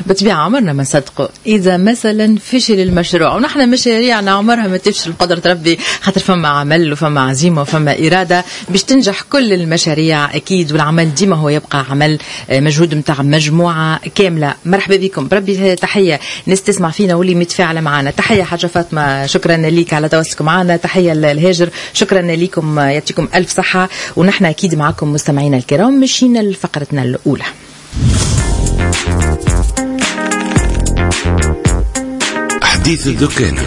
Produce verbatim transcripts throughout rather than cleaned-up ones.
بطبيعة عمرنا ما صدقوا إذا مثلا فشل المشروع، ونحن مشاريعنا عمرها ما تفشل بقدرة ربي، خاطر فما عمل وفما عزيمة وفما إرادة باش تنجح كل المشاريع أكيد، والعمل ديما هو يبقى عمل مجهود متاع مجموعة كاملة. مرحبا بكم، بربي تحية ناس تسمع فينا واللي متفاعلة معنا. تحية حاجة فاطمة، شكرا ليك على تواصلكم معنا. تحية الهاجر، شكرا لكم، يعطيكم ألف صحة. ونحن أكيد معكم مستمعينا الكرام، مشينا لفقرتنا الأولى. حديث الدكان.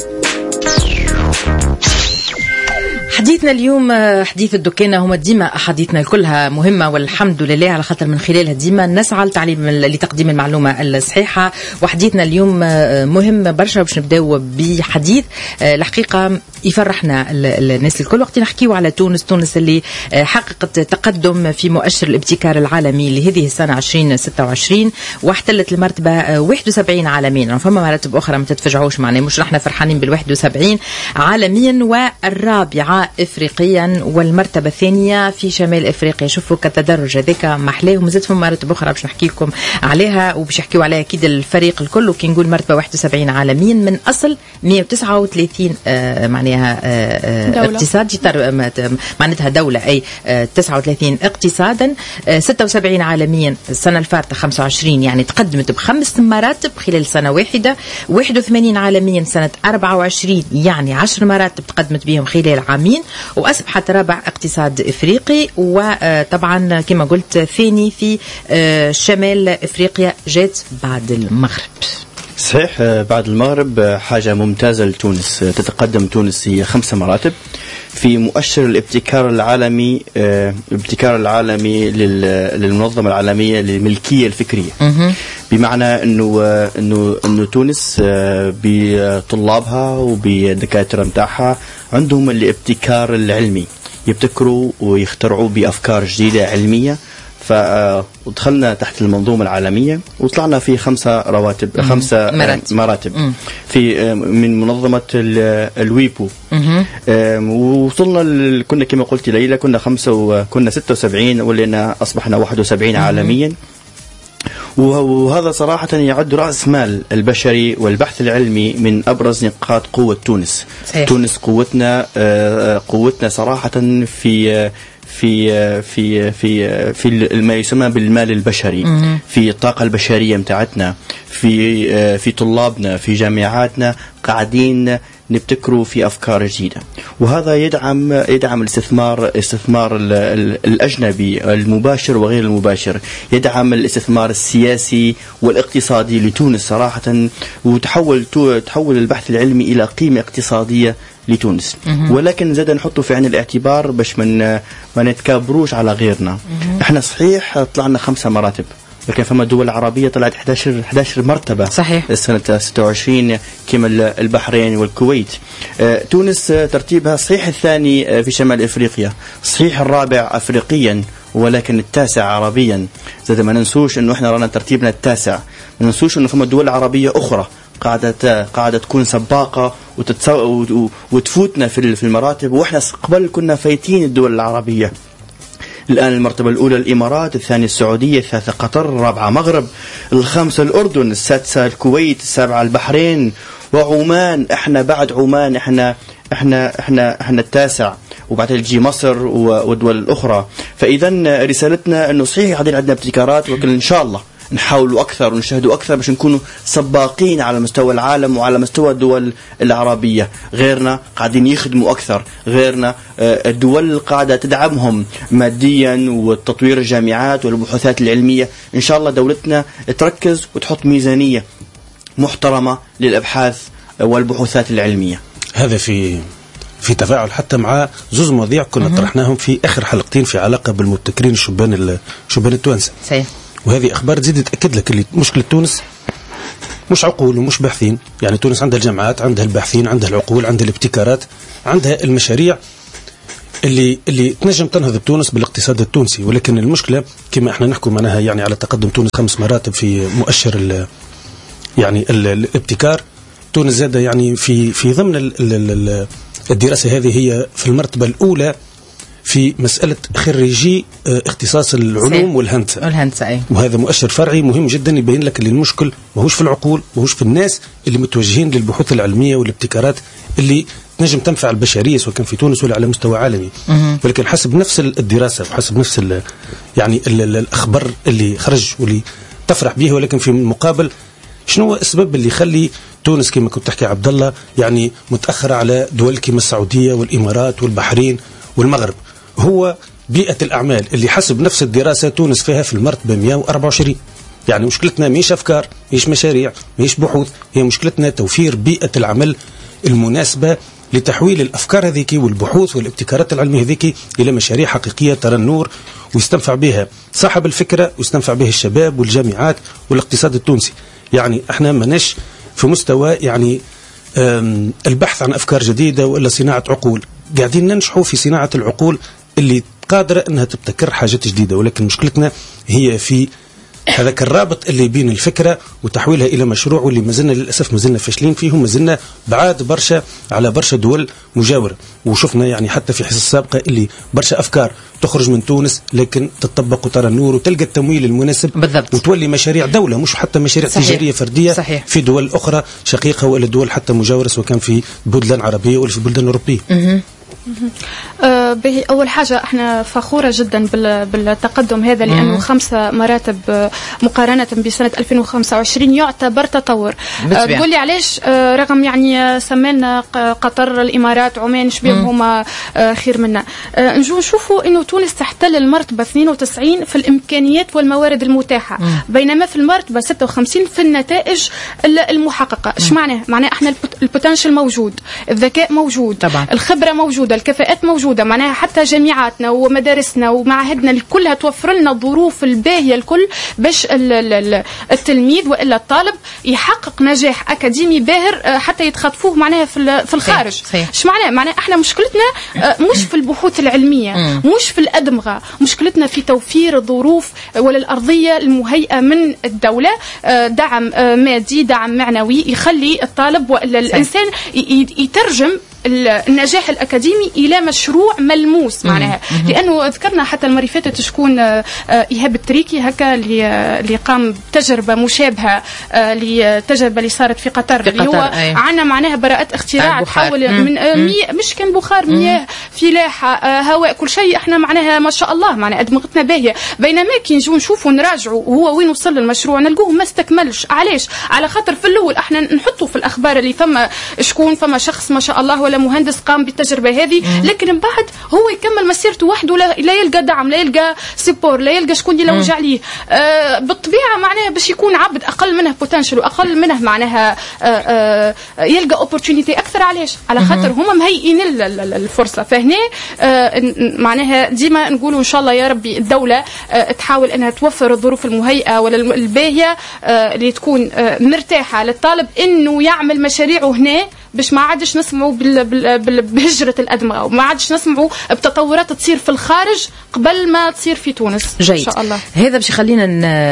حديثنا اليوم حديث الدكانة، هما ديما حديثنا كلها مهمة والحمد لله، على خاطر من خلالها ديما نسعى لتعليم لتقديم المعلومة الصحيحة. وحديثنا اليوم مهم برشا، باش نبداو بحديث الحقيقة يفرحنا الناس الكل وقت نحكيو على تونس. تونس اللي حققت تقدم في مؤشر الابتكار العالمي لهذه السنة عشرين ستة وعشرين، واحتلت المرتبة واحد وسبعين عالميا. فما مراتب أخرى ما تتفجعوش معنا، مش نحن فرحانين بالواحد وسبعين عالميا، والرابعة إفريقيا، والمرتبة الثانية في شمال إفريقيا. شوفوا كتدرج هذاك محلاه، ومازالت فما مراتب أخرى باش نحكي لكم عليها وباش يحكيو عليها أكيد الفريق الكل. وكي نقول مرتبة واحد وسبعين عالميا من أصل مئة وتسعة وثلاثين آه معناها اقتصادي، معناتها دولة أي تسعة وثلاثين اقتصادا، ستة وسبعين عالميا. السنة الفاتحة خمسة وعشرين، يعني تقدمت بخمس مراتب خلال سنة واحدة. واحد وثمانين عالميا سنة أربعة وعشرين، يعني عشر مراتب تقدمت بهم خلال عامين، وأصبحت رابع اقتصاد إفريقي. وطبعا كما قلت ثاني في شمال إفريقيا، جات بعد المغرب. صحيح، بعد المغرب حاجة ممتازة لتونس. تتقدم تونس هي خمسة مراتب في مؤشر الابتكار العالمي، الابتكار العالمي للمنظمة العالمية للملكية الفكرية. بمعنى انه انه انه تونس بطلابها وبدكاترة متاعها عندهم الابتكار العلمي، يبتكروا ويخترعوا بأفكار جديدة علمية. فدخلنا تحت المنظومة العالمية وطلعنا في خمسة رواتب، خمسة مراتب, مراتب في من منظمة الويبو. ووصلنا كنا كما قلت ليلى، كنا خمسة وكنا ستة وسبعين، ولينا أصبحنا واحد وسبعين عالميا. وهذا صراحة يعد رأس مال البشري والبحث العلمي من أبرز نقاط قوة تونس. صحيح. تونس قوتنا قوتنا صراحة في في في في في ما يسمى بالمال البشري، في الطاقة البشرية متاعتنا، في في طلابنا، في جامعاتنا قاعدين نبتكروا في أفكار جديدة. وهذا يدعم يدعم الاستثمار استثمار الأجنبي المباشر وغير المباشر، يدعم الاستثمار السياسي والاقتصادي لتونس صراحة. وتحول تحول البحث العلمي إلى قيمة اقتصادية لتونس. ولكن زاد نحطه في عين الاعتبار باش من ما نتكابروش على غيرنا. احنا صحيح طلعنا خمسة مراتب، لكن فما دول عربية طلعت إحدى عشرة مرتبة. صحيح. السنة ستة وعشرين كما البحرين والكويت. اه تونس ترتيبها صحيح الثاني في شمال إفريقيا، صحيح الرابع أفريقيا، ولكن التاسع عربيا. زاد ما ننسوش انه احنا رانا ترتيبنا التاسع، ما ننسوش انه فما دول عربية أخرى قاعدة قاعدة تكون سباقة وتتسو وتفوتنا في المراتب، واحنا قبل كنا فايتين الدول العربية. الآن المرتبة الأولى الإمارات، الثانية السعودية، الثالثة قطر، الرابعة مغرب، الخامسة الأردن، السادسة الكويت، السابعة البحرين وعمان. احنا بعد عمان احنا احنا احنا احنا التاسع، وبعدها تجي مصر والدول الأخرى. فإذا رسالتنا إنه صحيح قاعدين عندنا ابتكارات، ولكن إن شاء الله نحاولوا أكثر ونشاهدوا أكثر باش نكونوا سباقين على مستوى العالم وعلى مستوى الدول العربية. غيرنا قاعدين يخدموا أكثر، غيرنا الدول قاعدة تدعمهم ماديا والتطوير الجامعات والبحوثات العلمية. إن شاء الله دولتنا تركز وتحط ميزانية محترمة للأبحاث والبحوثات العلمية. هذا في في تفاعل حتى مع زوز مواضيع كنا طرحناهم في آخر حلقتين في علاقة بالمبتكرين الشبان الشبان التوانسة. صحيح. وهذه أخبار تزيد تأكد لك اللي مشكلة تونس مش عقول ومش باحثين. يعني تونس عندها الجامعات، عندها الباحثين، عندها العقول، عندها الابتكارات، عندها المشاريع اللي اللي تنجم تنهض بتونس بالاقتصاد التونسي. ولكن المشكلة كما احنا نحكي معناها يعني على تقدم تونس خمس مراتب في مؤشر ال يعني ال الابتكار. تونس زادة يعني في في ضمن ال ال الدراسة هذه هي في المرتبة الأولى في مسألة خريجي اختصاص العلوم والهندسة والهندسة أي. وهذا مؤشر فرعي مهم جدا يبين لك اللي المشكل ماهوش في العقول ماهوش في الناس اللي متوجهين للبحوث العلمية والابتكارات اللي تنجم تنفع البشرية سواء كان في تونس ولا على مستوى عالمي. ولكن حسب نفس الدراسة وحسب نفس ال يعني ال الأخبار اللي خرج واللي تفرح بها، ولكن في المقابل شنو هو السبب اللي يخلي تونس كما كنت تحكي عبد الله يعني متأخرة على دول كما السعودية والإمارات والبحرين والمغرب؟ هو بيئة الأعمال اللي حسب نفس الدراسة تونس فيها في المرتبة مئة وأربعة وعشرين. يعني مشكلتنا مش أفكار مش مشاريع مش بحوث، هي مشكلتنا توفير بيئة العمل المناسبة لتحويل الأفكار هذيك والبحوث والابتكارات العلمية هذيك إلى مشاريع حقيقية ترى النور ويستنفع بها صاحب الفكرة ويستنفع بها الشباب والجامعات والاقتصاد التونسي. يعني احنا مناش في مستوى يعني البحث عن أفكار جديدة وإلا صناعة عقول، قاعدين ننجحوا في صناعة العقول اللي قادرة أنها تبتكر حاجات جديدة، ولكن مشكلتنا هي في هذاك الرابط اللي بين الفكرة وتحويلها إلى مشروع، واللي مازلنا للأسف مازلنا فاشلين فيه، مازلنا بعاد برشا على برشا دول مجاورة. وشفنا يعني حتى في حصص السابقة اللي برشا أفكار تخرج من تونس لكن تطبق وترى النور وتلقى التمويل المناسب بالضبط. وتولي مشاريع دولة مش حتى مشاريع صحيح. تجارية فردية صحيح. في دول أخرى شقيقة ولا دول حتى مجاورة سواء كان في بلدان عربية ولا في بلدان أوروبية. أه به أول حاجة احنا فخورة جدا بالتقدم هذا لأنه خمسة مراتب مقارنة بسنة ألفين وخمسة وعشرين يعتبر تطور. أه تقول لي علاش أه رغم يعني سمينا قطر الإمارات عمان شبيهم هما أه خير منا. أه نجو نشوفوا إنه تونس تحتل المرتبة اثنين وتسعين في الإمكانيات والموارد المتاحة مم. بينما في المرتبة ستة وخمسين في النتائج المحققة. ايش معناه؟ معناه احنا البوتنشل موجود، الذكاء موجود طبعا. الخبرة موجودة، الكفاءات موجودة، معناها حتى جامعاتنا ومدارسنا ومعاهدنا كلها توفر لنا الظروف الباهية الكل باش التلميذ وإلا الطالب يحقق نجاح أكاديمي باهر حتى يتخطفوه معناها في الخارج. ايش معناه؟ معناه احنا مشكلتنا مش في البحوث العلمية مش في الأدمغة، مشكلتنا في توفير الظروف ولا الأرضية المهيئة من الدولة، دعم مادي دعم معنوي يخلي الطالب وإلا الإنسان يترجم النجاح الأكاديمي إلى مشروع ملموس معناها. لأنه ذكرنا حتى المرة فاتت شكون إيهاب التريكي هكا اللي قام بتجربة مشابهة للتجربة اللي صارت في قطر, في قطر اللي هو عنا معناها براءة اختراع تحول من مياه مش كان بخار مياه فلاحة هواء كل شيء احنا معناها ما شاء الله معناها أدمغتنا باهية. بينما كي نجو نشوفوا نراجعوا هو وين وصل المشروع نلقوه ما استكملش. علاش؟ على خاطر في الأول احنا نحطوا في الأخبار اللي فما شكون فما شخص ما شاء الله ولا مهندس قام بالتجربة هذه لكن من بعد هو يكمل مسيرته وحده لا, لا يلقى دعم لا يلقى سيبور لا يلقى شكون يلوج عليه. آه بالطبيعة معناها باش يكون عبد أقل منه بوتنشل وأقل منه معناها آه آه يلقى opportunity أكثر. علاش؟ على خاطر هم مهيئين الفرصة. فهنا آه معناها ديما نقولوا إن شاء الله يا ربي الدولة آه تحاول أنها توفر الظروف المهيئة ولا الباهية آه اللي تكون آه مرتاحة للطالب إنه يعمل مشاريعه هنا باش ما عادش نسمعوا بهجرة الأدمغة وما عادش نسمعوا بتطورات تصير في الخارج قبل ما تصير في تونس. جيد. إن شاء الله. هذا باش يخلينا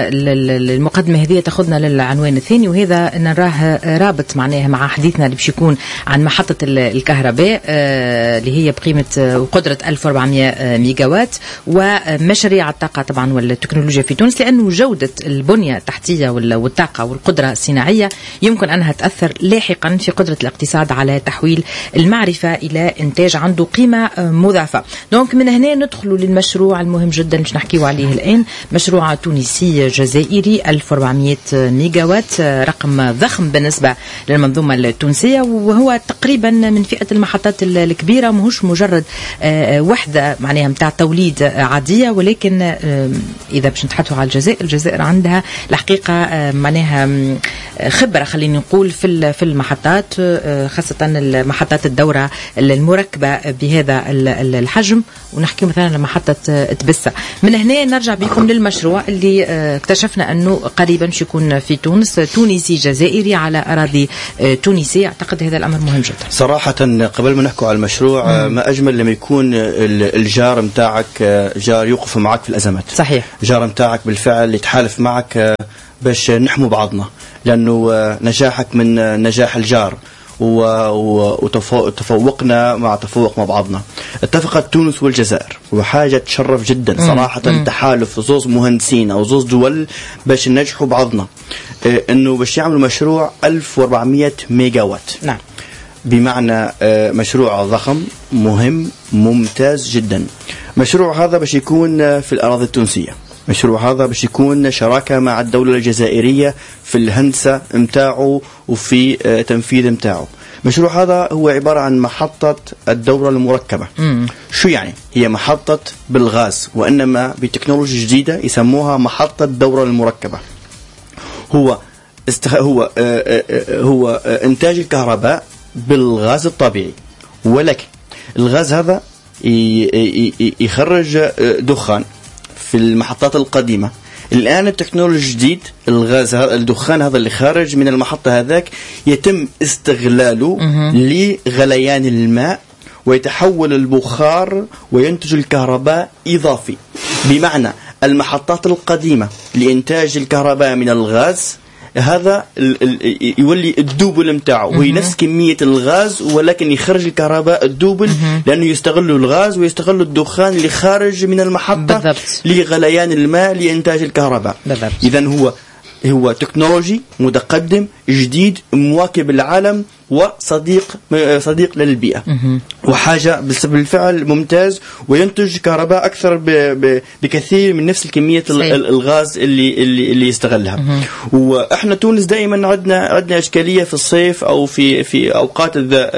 المقدمة هذه تاخذنا للعنوان الثاني وهذا نراه رابط معناها مع حديثنا اللي باش يكون عن محطة الكهرباء اللي هي بقيمة وقدرة ألف وأربعمائة ميجاوات ومشاريع الطاقة طبعا والتكنولوجيا في تونس لأنه جودة البنية التحتية والطاقة والقدرة الصناعية يمكن أنها تأثر لاحقا في قدرة الاقتصاد على تحويل المعرفة إلى إنتاج عنده قيمة مضافة. دونك من هنا ندخلوا للمشروع المهم جدا اللي نحكيه عليه الآن، مشروع تونسي جزائري ألف وأربعمائة ميجاوات، رقم ضخم بالنسبة للمنظومة التونسية وهو تقريبا من فئة المحطات الكبيرة، مش مجرد وحدة معناها متاع توليد عادية، ولكن إذا باش نتحدثوا على الجزائر، الجزائر عندها الحقيقة معناها خبرة خلينا نقول في في المحطات خاصة المحطات الدورة المركبة بهذا الحجم، ونحكي مثلا على محطة تبسة. من هنا نرجع بكم للمشروع اللي اكتشفنا أنه قريبا باش يكون في تونس، تونسي جزائري على أراضي تونسية. أعتقد هذا الأمر مهم جدا صراحة. قبل ما نحكي على المشروع مم. ما أجمل لما يكون الجار متاعك جار يوقف معك في الأزمات. صحيح. جار متاعك بالفعل يتحالف معك باش نحمو بعضنا، لأنه نجاحك من نجاح الجار وتفوقنا مع تفوق مع بعضنا. اتفقت تونس والجزائر وحاجة تشرف جدا صراحة مم. تحالف زوز مهندسين أو زوز دول باش ننجحوا بعضنا اه إنه باش يعملوا مشروع ألف وأربعمائة ميجا وات. نعم. بمعنى اه مشروع ضخم مهم ممتاز جدا. مشروع هذا باش يكون في الأراضي التونسية. مشروع هذا باش يكون شراكة مع الدولة الجزائرية في الهندسة متاعه وفي اه تنفيذ متاعه. مشروع هذا هو عبارة عن محطة الدورة المركبة. مم. شو يعني؟ هي محطة بالغاز وإنما بتكنولوجيا جديدة يسموها محطة الدورة المركبة. هو استخ... هو آه آه هو آه إنتاج الكهرباء بالغاز الطبيعي، ولكن الغاز هذا ي... يخرج دخان في المحطات القديمة. الآن التكنولوجيا الجديد الغاز هذا الدخان هذا اللي خارج من المحطة هذاك يتم استغلاله لغليان الماء ويتحول البخار وينتج الكهرباء إضافي. بمعنى المحطات القديمة لإنتاج الكهرباء من الغاز هذا يولي الدوبل متاعه وهي نفس كمية الغاز ولكن يخرج الكهرباء الدوبل لأنه يستغلوا الغاز ويستغلوا الدخان اللي خارج من المحطة بالضبط. لغليان الماء لإنتاج الكهرباء. إذن هو هو تكنولوجي متقدم جديد مواكب العالم وصديق صديق للبيئة وحاجة بالفعل ممتاز وينتج كهرباء أكثر بكثير من نفس الكمية الغاز اللي اللي اللي يستغلها. وإحنا تونس دائما عندنا عندنا إشكالية في الصيف أو في في أوقات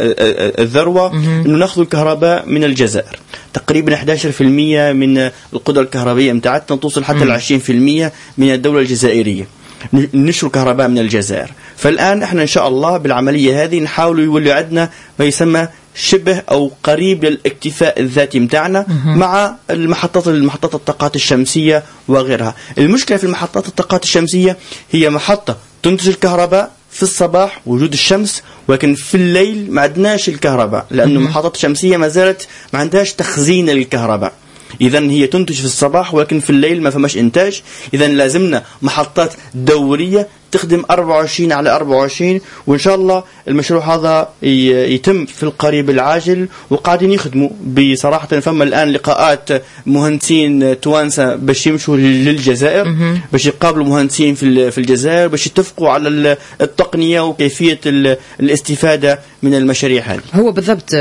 الذروة إنه نأخذ الكهرباء من الجزائر. تقريبا إحدى عشر بالمئة من القدرة الكهربائية متاعتنا توصل حتى ل عشرين بالمئة من الدولة الجزائرية نشر كهرباء من الجزائر. فالآن احنا ان شاء الله بالعملية هذه نحاول يولي عندنا ما يسمى شبه او قريب للاكتفاء الذاتي متاعنا مع المحطات المحطات الطاقات الشمسية وغيرها. المشكلة في المحطات الطاقات الشمسية هي محطة تنتج الكهرباء في الصباح وجود الشمس ولكن في الليل ما عندناش الكهرباء لأنه المحطات الشمسية ما زالت ما عندهاش تخزين للكهرباء. إذن هي تنتج في الصباح ولكن في الليل ما فماش إنتاج. إذن لازمنا محطات دورية تخدم أربعة وعشرين على أربعة وعشرين وإن شاء الله المشروع هذا يتم في القريب العاجل وقاعدين يخدموا بصراحة. فما الآن لقاءات مهندسين توانسة باش يمشوا للجزائر باش يقابلوا مهندسين في الجزائر باش يتفقوا على التقنية وكيفية الاستفادة من المشاريع هذه. هو بالضبط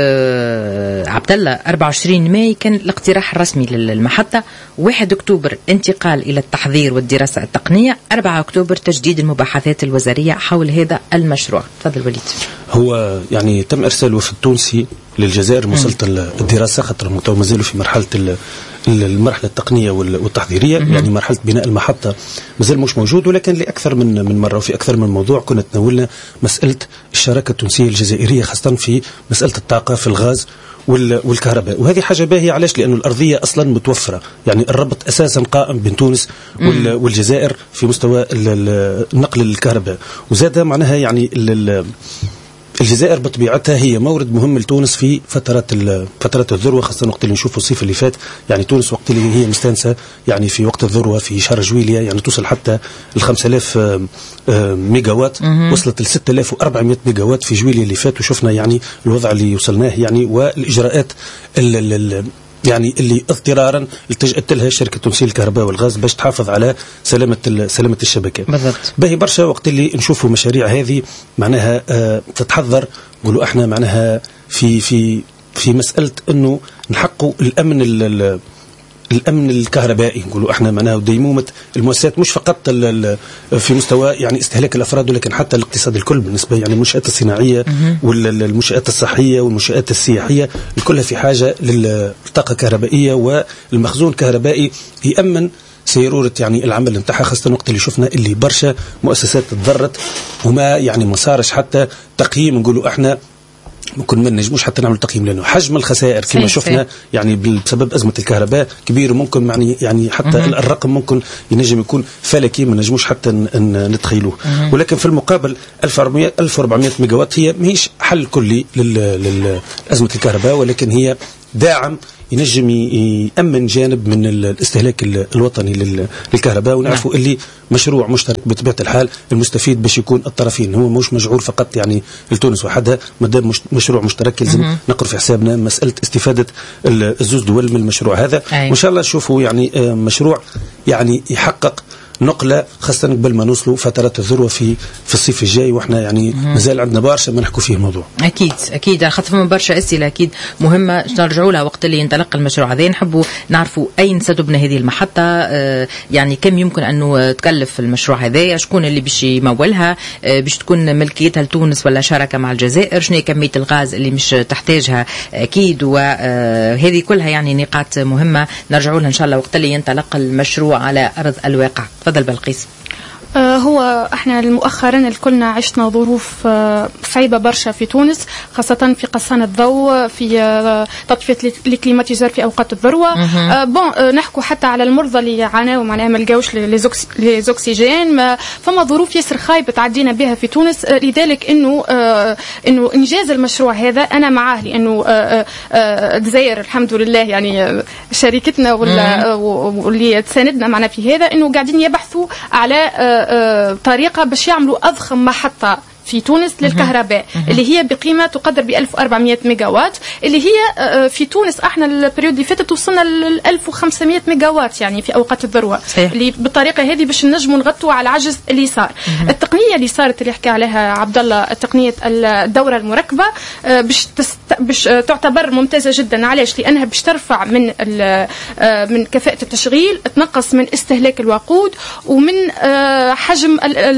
عبد الله أربعة وعشرين ماي كان الاقتراح الرسمي للمحطة، واحد أكتوبر انتقال إلى التحضير والدراسة التقنية، أربعة أكتوبر تجديد المباحثات الوزارية حول هذا المشروع. تفضل وليد. هو يعني تم إرسال الوفد التونسي للجزائر مسلط الدراسة خاطر ما زالوا في مرحلة المرحلة التقنية والتحضيرية. يعني مرحلة بناء المحطة مازال مش موجود ولكن لأكثر من من مرة وفي أكثر من موضوع كنا تناولنا مسألة الشراكة التونسية الجزائرية خاصة في مسألة الطاقة في الغاز والكهرباء. وهذه حاجة باهية علاش؟ لأن الأرضية أصلا متوفرة. يعني الربط أساسا قائم بين تونس والجزائر في مستوى نقل الكهرباء. وزاد معناها يعني الجزائر بطبيعتها هي مورد مهم لتونس في فترات فترات الذروه خاصه وقت اللي نشوفوا الصيف اللي فات. يعني تونس وقت اللي هي مستانسه يعني في وقت الذروه في شهر جويليا يعني توصل حتى ل خمسة آلاف ميجا وات وصلت ل ستة آلاف وأربعمائة ميجا وات في جويليا اللي فات. وشفنا يعني الوضع اللي وصلناه يعني والاجراءات يعني اللي اضطرارا التجأت لها شركة تونسية الكهرباء والغاز باش تحافظ على سلامة سلامة الشبكة. بالضبط. باهي برشا وقت اللي نشوفوا مشاريع هذه معناها آه تتحضر نقولوا احنا معناها في في في مسألة انه نحققوا الامن الامن الكهربائي نقولوا احنا معناها وديمومه المؤسسات مش فقط في مستوى يعني استهلاك الافراد ولكن حتى الاقتصاد الكل بالنسبه يعني المنشآت الصناعيه والمنشآت الصحيه والمنشآت السياحيه كلها في حاجه للطاقه الكهربائيه والمخزون الكهربائي يامن سيرورة يعني العمل نتاعها خاصة وقت اللي شفنا اللي برشا مؤسسات تضرت وما يعني ما صارش حتى تقييم نقولوا احنا ممكن ما نجموش حتى نعمل تقييم لانه حجم الخسائر كما شفنا يعني بسبب ازمه الكهرباء كبير ممكن يعني يعني حتى مم. الرقم ممكن ينجم يكون فلكي ما نجموش حتى نتخيلوه. ولكن في المقابل ألف وأربعمائة ميجا وات هي ماهيش حل كلي لازمه الكهرباء ولكن هي داعم ينجم يأمن جانب من الاستهلاك الوطني للكهرباء. ونعرفوا اللي مشروع مشترك بطبيعة الحال المستفيد باش يكون الطرفين، هو مش مجعول فقط يعني لتونس وحدها، ما دام مشروع مشترك يلزم نقر في حسابنا مسألة استفادة الزوز دول من المشروع هذا. وإن شاء الله نشوفوا يعني مشروع يعني يحقق نقلة، خاصة قبل ما نوصلوا فترات الذروة في في الصيف الجاي، واحنا يعني مازال عندنا برشا ما نحكوا فيه الموضوع. اكيد اكيد خاطر فما برشا اسئله اكيد مهمه نرجعوا لها وقت اللي ينطلق المشروع هذا. نحبوا نعرفوا اين ستبنى هذه المحطه، آه يعني كم يمكن انه تكلف المشروع هذا، شكون اللي باش يمولها، آه باش تكون ملكيتها لتونس ولا شراكه مع الجزائر، شنو هي كميه الغاز اللي مش تحتاجها اكيد، وهذه كلها يعني نقاط مهمه نرجعوا لها ان شاء الله وقت اللي ينطلق المشروع على ارض الواقع. تفضل بلقيس. هو احنا مؤخرا الكلنا عشنا ظروف صعيبه برشا في تونس، خاصه في قصان الضوء، في تطفيه الكليماتيزور في اوقات الذروه. بون نحكوا حتى على المرضى اللي عانوا معناها ما لقاوش لي زوكسيجين، فما ظروف ياسر خايبه تعدينا بها في تونس. لذلك انه انه انجاز المشروع هذا انا معاه، لانه الجزائر الحمد لله يعني شركتنا واللي تساندنا معنا في هذا، انه قاعدين يبحثوا على طريقة باش يعملوا أضخم محطة في تونس للكهرباء اللي هي بقيمة تقدر ب ألف وأربعمائة ميجا وات، اللي هي في تونس احنا البريود اللي فاتت وصلنا ل ألف وخمسمائة ميجا وات يعني في اوقات الذروه، اللي بالطريقه هذه باش نجموا نغطوا على العجز اللي صار. التقنيه اللي صارت اللي حكى عليها عبد الله، تقنيه الدوره المركبه، باش تست... باش تعتبر ممتازه جدا. علاش؟ لانها باش ترفع من من كفاءه التشغيل، تنقص من استهلاك الوقود ومن حجم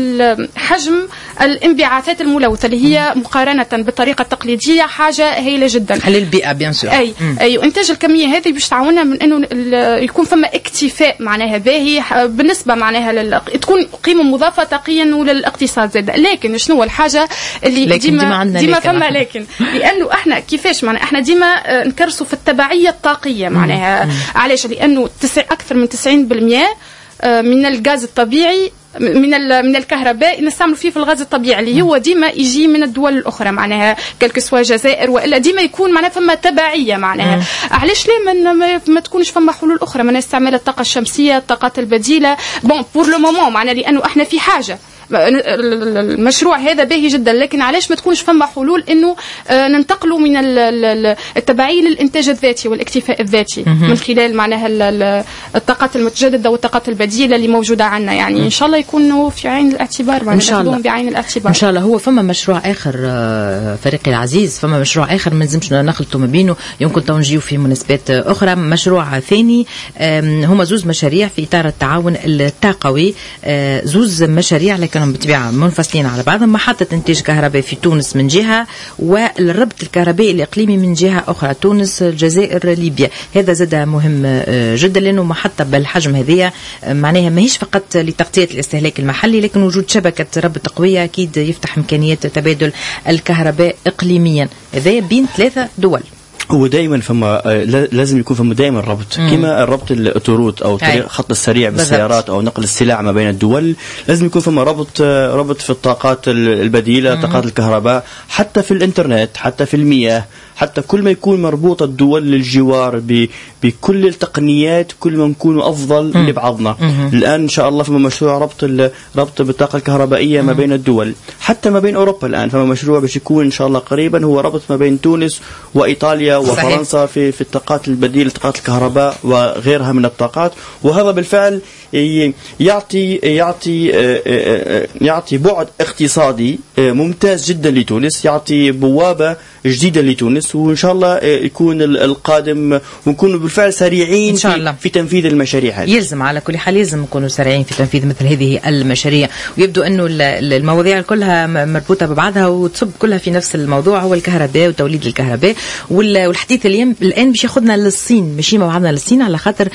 حجم الانبعاثات الملوثه اللي هي مقارنه بالطريقه التقليديه حاجه هائله جدا على البيئه بيان سور. اي اي انتاج الكميه هذه باش تعاوننا من انه يكون فما اكتفاء معناها باهي بالنسبه معناها لل... تكون قيمه مضافه تقيا وللاقتصاد زاد. لكن شنو الحاجه اللي ديما ديما, ديما فما لكن لانه احنا كيفاش معناها احنا ديما نكرسوا في التبعيه الطاقيه معناها. علاش؟ لانه اكثر من تسعين بالمئة من الغاز الطبيعي من من الكهرباء نستعمل فيه في الغاز الطبيعي اللي هو ديما يجي من الدول الاخرى معناها كلك سوا الجزائر والا ديما يكون معناها فما تبعيه معناها. علاش لا ما, ما تكونش فما حلول اخرى؟ ما نستعمل الطاقه الشمسيه، الطاقات البديله. بون بور لو مومون معناها لانه احنا في حاجه المشروع هذا باهي جدا، لكن علاش ما تكونش فما حلول انه ننتقلوا من التبعيه للانتاج الذاتي والاكتفاء الذاتي من خلال معناها الطاقات المتجدده والطاقات البديله اللي موجوده عندنا. يعني ان شاء الله يكونوا في عين الاعتبار ان شاء الله بعين الاعتبار ان شاء الله. هو فما مشروع اخر فريقي العزيز، فما مشروع اخر ما نلزمش نخلطوا ما بينه، يمكن تنجيو في مناسبات اخرى. مشروع ثاني هما زوز مشاريع في اطار التعاون الطاقوي، زوز مشاريع لكن كانوا بالطبيعة منفصلين على بعضهم. محطة إنتاج كهرباء في تونس من جهة، والربط الكهربائي الإقليمي من جهة أخرى، تونس الجزائر ليبيا. هذا زاد مهم جدا لأنه محطة بالحجم هذه معناها ماهيش فقط لتغطية الاستهلاك المحلي، لكن وجود شبكة ربط قوية أكيد يفتح إمكانيات تبادل الكهرباء إقليميا، هذا بين ثلاثة دول. هو دائما فما لازم يكون فما دائما ربط، كما الربط الأوتوروت او الطريق خط السريع بالسيارات او نقل السلع ما بين الدول، لازم يكون فما ربط ربط في الطاقات البديله، طاقات الكهرباء، حتى في الانترنت، حتى في المياه، حتى كل ما يكون مربوطة الدول للجوار بكل التقنيات كل ما نكونوا أفضل مم. لبعضنا. مم. الآن إن شاء الله فما مشروع ربط ربط بالطاقة الكهربائية مم. ما بين الدول، حتى ما بين أوروبا. الآن فما مشروع باش يكون إن شاء الله قريبا هو ربط ما بين تونس وإيطاليا وفرنسا في في الطاقات البديلة، طاقات الكهرباء وغيرها من الطاقات. وهذا بالفعل يعطي يعطي يعطي بعد اقتصادي ممتاز جدا لتونس، يعطي بوابة جديدة لتونس، وإن شاء الله يكون القادم ونكون بالفعل سريعين إن شاء الله في, في تنفيذ المشاريع هذه. يلزم على كل حال يلزم نكونوا سريعين في تنفيذ مثل هذه المشاريع، ويبدو أنه المواضيع كلها مربوطة ببعضها وتصب كلها في نفس الموضوع، هو الكهرباء وتوليد الكهرباء. والحديث اليوم الآن باش ياخذنا للصين، ماشي مع بعضنا للصين، على خاطر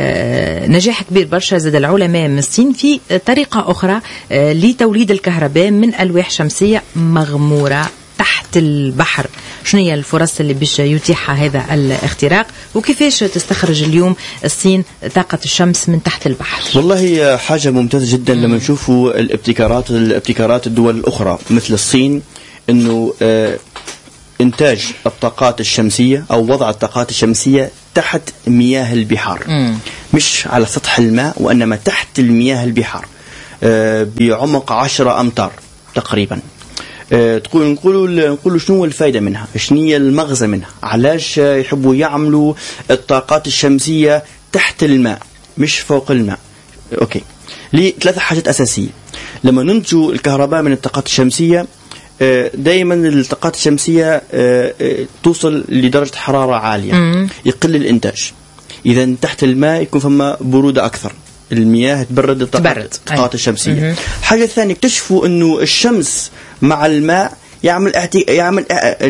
نجاح كبير برشا زاد العلماء من الصين في طريقة أخرى لتوليد الكهرباء من ألواح شمسية مغمورة تحت البحر. شنو هي الفرص اللي باش يتيحها هذا الاختراق، وكيفاش تستخرج اليوم الصين طاقة الشمس من تحت البحر؟ والله حاجة ممتازة جدا لما نشوفوا الابتكارات الابتكارات الدول الأخرى مثل الصين، إنه إنتاج الطاقات الشمسية أو وضع الطاقات الشمسية تحت مياه البحار، مم. مش على سطح الماء وإنما تحت المياه البحار آه بعمق عشرة أمتار تقريبا. آه تقول نقولوا نقولوا شنو الفائدة منها، شنو هي المغزى منها، علاش يحبوا يعملوا الطاقات الشمسية تحت الماء مش فوق الماء. أوكي، لي ثلاثة حاجات أساسية. لما ننتج الكهرباء من الطاقات الشمسية دائما الطاقات الشمسية توصل لدرجة حرارة عالية، مم. يقل الإنتاج. إذا تحت الماء يكون فما برودة أكثر، المياه تبرد الطاقات الشمسية. مم. حاجة ثانية، اكتشفوا أنه الشمس مع الماء يعمل اعتي... يعمل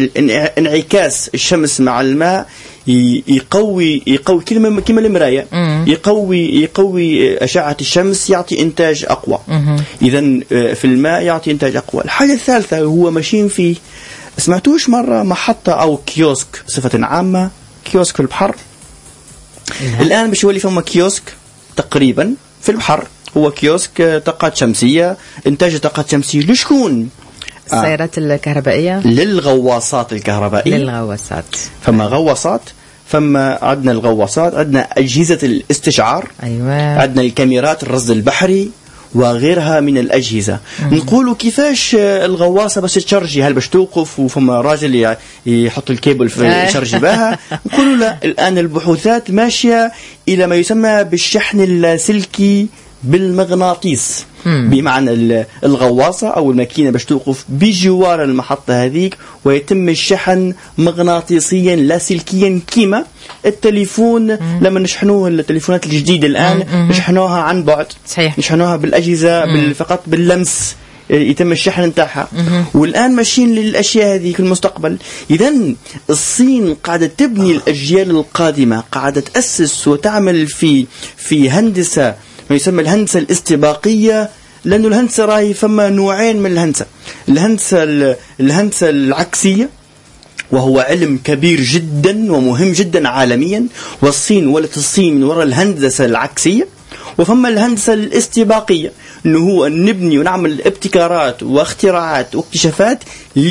انعكاس الشمس مع الماء يقوي يقوي كلمة كلمة المراية، يقوي يقوي أشعة الشمس، يعطي إنتاج أقوى. إذا في الماء يعطي إنتاج أقوى. الحاجة الثالثة هو ماشيين فيه، سمعتوش مرة محطة أو كيوسك بصفة عامة، كيوسك في البحر. الآن مش هو اللي فما كيوسك تقريبا في البحر، هو كيوسك طاقات شمسية، إنتاج طاقات شمسية لشكون؟ السيارات الكهربائية، للغواصات الكهربائية، للغواصات. فما غواصات، فما عندنا الغواصات، عندنا أجهزة الاستشعار، أيوة. عندنا الكاميرات الرصد البحري وغيرها من الأجهزة. مم. نقولوا كيفاش الغواصة بس تشرجي، هل باش توقف وفما راجل يحط الكيبل في يشرجي بها؟ نقولوا لا، الآن البحوثات ماشية إلى ما يسمى بالشحن اللاسلكي بالمغناطيس، بمعنى الغواصة أو الماكينة باش توقف بجوار المحطة هذيك ويتم الشحن مغناطيسيا لاسلكيا كيما التليفون. مم. لما نشحنوه التليفونات الجديدة الآن مم. نشحنوها عن بعد، صحيح. نشحنوها بالأجهزة بال... فقط باللمس يتم الشحن نتاعها. والآن ماشيين للأشياء هذه في المستقبل. إذن الصين قاعدة تبني الأجيال القادمة، قاعدة تأسس وتعمل في في هندسة ما يسمى الهندسة الاستباقية، لأنه الهندسة راهي فما نوعين من الهندسة. الهندسة الهندسة العكسية وهو علم كبير جدا ومهم جدا عالميا، والصين ولت الصين من وراء الهندسة العكسية. وفما الهندسة الاستباقية، أنه هو نبني ونعمل ابتكارات واختراعات واكتشافات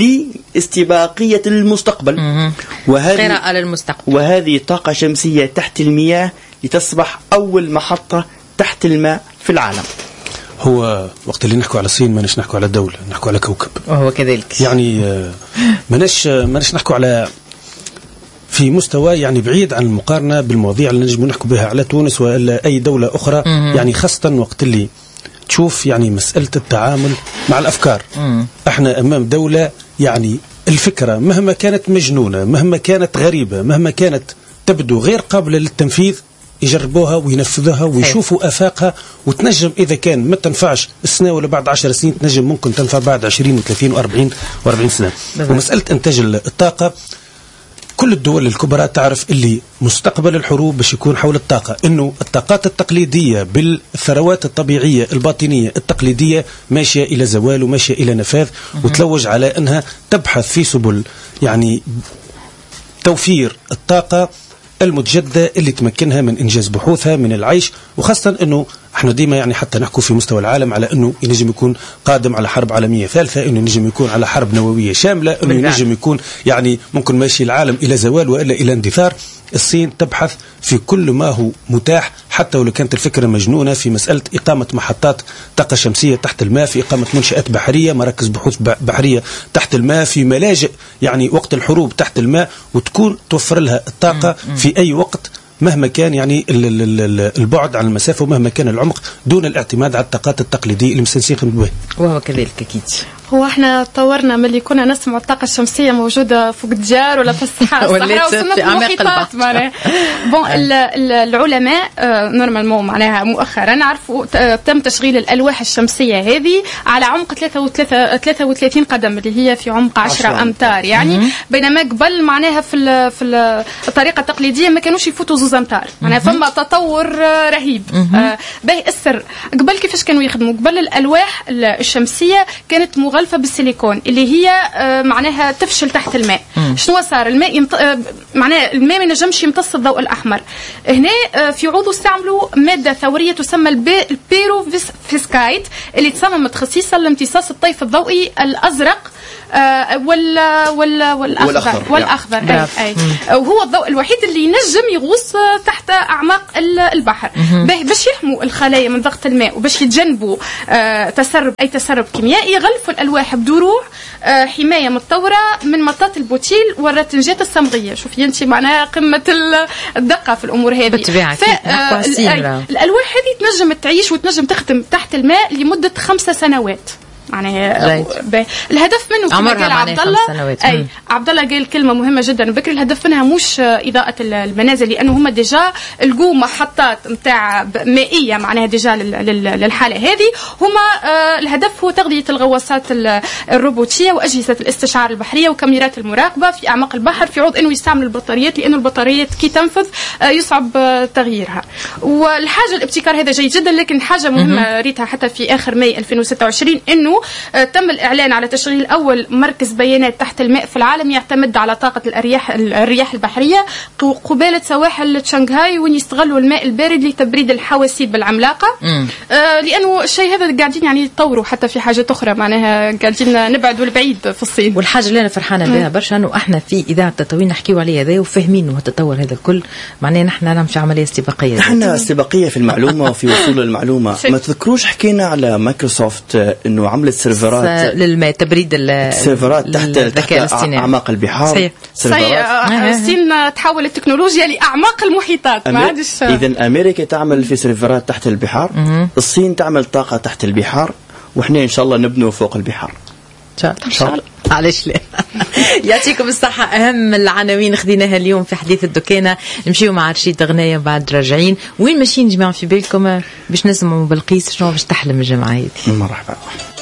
لاستباقية المستقبل، وهذه قراءة للمستقبل. وهذه طاقة شمسية تحت المياه لتصبح أول محطة تحت الماء في العالم. هو وقت اللي نحكوا على الصين ما نحكوا على دولة، نحكوا على كوكب. وهو كذلك يعني ما نش ما نش نحكوا على في مستوى يعني بعيد عن المقارنة بالمواضيع اللي نجم نحكوا بها على تونس ولا أي دولة أخرى. مم. يعني خاصة وقت اللي تشوف يعني مسألة التعامل مع الأفكار. مم. احنا أمام دولة يعني الفكرة مهما كانت مجنونة، مهما كانت غريبة، مهما كانت تبدو غير قابلة للتنفيذ، يجربوها وينفذوها ويشوفوا آفاقها، وتنجم إذا كان ما تنفعش السنة ولا بعد عشر سنين تنجم ممكن تنفع بعد عشرين وثلاثين وأربعين وأربعين سنة. بذلك. ومسألة إنتاج الطاقة، كل الدول الكبرى تعرف اللي مستقبل الحروب باش يكون حول الطاقة، إنه الطاقات التقليدية بالثروات الطبيعية الباطنية التقليدية ماشية إلى زوال وماشية إلى نفاذ، وتلوج على أنها تبحث في سبل يعني توفير الطاقة المتجددة اللي تمكنها من إنجاز بحوثها من العيش. وخاصة أنه احنا ديما يعني حتى نحكوا في مستوى العالم على أنه ينجم يكون قادم على حرب عالمية ثالثة، أنه ينجم يكون على حرب نووية شاملة، أنه ينجم يكون يعني ممكن ماشي العالم إلى زوال وإلا إلى اندثار. الصين تبحث في كل ما هو متاح، حتى ولو كانت الفكرة مجنونة، في مسألة إقامة محطات طاقة شمسية تحت الماء، في إقامة منشآت بحرية، مراكز بحوث بحرية تحت الماء، في ملاجئ يعني وقت الحروب تحت الماء، وتكون توفر لها الطاقة في أي وقت مهما كان يعني البعد عن المسافة ومهما كان العمق، دون الاعتماد على الطاقات التقليدية اللي مستنسخين بها. وهو كذلك أكيد. هو احنا طورنا من اللي كنا نسمع الطاقة الشمسية موجودة فوق الدجار ولا في الصحراء وصلنا في المحيطات معناها. بون العلماء نورمالمون معناها مؤخرا عرفوا تم تشغيل الألواح الشمسية هذه على عمق ثلاثة وثلاثين قدم اللي هي في عمق عشرة أمتار يعني، بينما قبل معناها في في الطريقة التقليدية ما كانوش يفوتوا زوز أمتار معناها، فما تطور رهيب. باهي السر قبل كيفاش كانوا يخدموا؟ قبل الألواح الشمسية كانت مغلفة بالسيليكون اللي هي آه معناها تفشل تحت الماء. مم. شنو صار؟ الماء يمط... آه معناها الماء ما ينجمش يمتص الضوء الأحمر. هنا آه في عوضه استعملوا مادة ثورية تسمى البي... البيروفيسكايت اللي تصممت خصيصا لامتصاص الطيف الضوئي الأزرق آه وال وال والاخضر والاخضر, والأخضر. أي أي وهو الضوء الوحيد اللي ينجم يغوص تحت اعماق البحر باش يحموا الخلايا من ضغط الماء وباش يتجنبوا آه تسرب اي تسرب كيميائي. يغلفوا الالواح بدروع آه حمايه متطوره من مطاط البوتيل والرتنجات الصمغيه. شوفي انت معناها قمه الدقه في الامور هذه. بالطبيعه آه الالواح هذه تنجم تعيش وتنجم تخدم تحت الماء لمده خمسة سنوات. يعني الهدف منه كما قال عبد الله. اي عبد الله قال كلمه مهمه جدا بكري. الهدف منها مش اضاءه المنازل لانه هم ديجا لقوا محطات نتاع مائيه معناها ديجا للحاله هذه. هما الهدف هو تغذيه الغواصات الروبوتيه واجهزه الاستشعار البحريه وكاميرات المراقبه في اعماق البحر في عوض انه يستعمل البطاريات لانه البطاريات كي تنفذ يصعب تغييرها. والحاجه الابتكار هذا جيد جدا لكن حاجه مهمه ريتها حتى في اخر ماي ألفين وستة وعشرين انه تم الإعلان على تشغيل أول مركز بيانات تحت الماء في العالم يعتمد على طاقة الرياح الرياح البحرية قبالة سواحل شنغهاي وين يستغلوا الماء البارد لتبريد الحواسيب العملاقة. آه لأنه الشيء هذا قاعدين يعني يتطوروا حتى في حاجات أخرى معناها قاعدين نبعدوا البعيد في الصين. والحاجة اللي أنا فرحانة بها برشا أنه إحنا في إذاعة تطوين نحكيوا عليه هذا وفاهمين إنه التطور هذا الكل معناه نحن نمشي عملية استباقية. نحن استباقية في المعلومة وفي وصول المعلومة. ما تذكروش حكينا على مايكروسوفت إنه عملت سيرفرات للماء تبريد السيرفرات تحت تحت اعماق البحار. الصين تحول التكنولوجيا لاعماق المحيطات. ما عادش اذا امريكا تعمل في سيرفرات تحت البحار، الصين تعمل طاقه تحت البحار، واحنا ان شاء الله نبنوا فوق البحار ان شاء الله. علاش لا. يعطيكم الصحة. أهم العناوين خديناها اليوم في حديث الدكانة. نمشيو مع رشيد غناية بعد راجعين. وين ماشيين جماعة في بالكم باش نسمعوا بلقيس شنو باش تحلم الجمعة هذه؟ مرحبا.